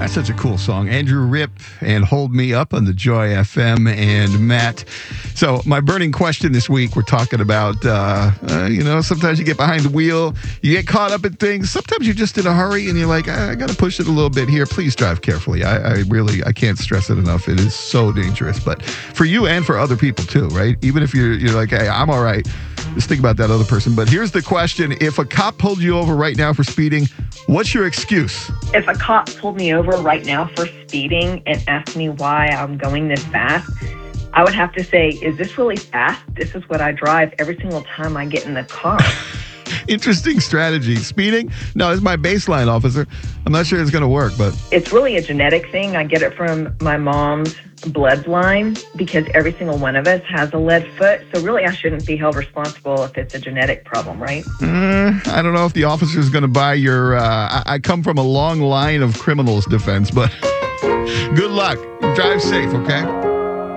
That's such a cool song. Andrew Ripp and Hold Me Up on the Joy FM. And Matt. So my burning question this week, we're talking about, sometimes you get behind the wheel, you get caught up in things. Sometimes you're just in a hurry and you're like, I got to push it a little bit here. Please drive carefully. I can't stress it enough. It is so dangerous. But for you and for other people too, right? Even if you're like, hey, I'm all right. Just think about that other person. But here's the question. If a cop pulled you over right now for speeding, what's your excuse? If a cop pulled me over right now for speeding and asked me why I'm going this fast, I would have to say, is this really fast? This is what I drive every single time I get in the car. Interesting strategy. Speeding? No, it's my baseline, officer. I'm not sure it's going to work, but... It's really a genetic thing. I get it from my mom's bloodline because every single one of us has a lead foot. So really, I shouldn't be held responsible if it's a genetic problem, right? I don't know if the officer is going to buy your... I come from a long line of criminals defense, but good luck. Drive safe, okay?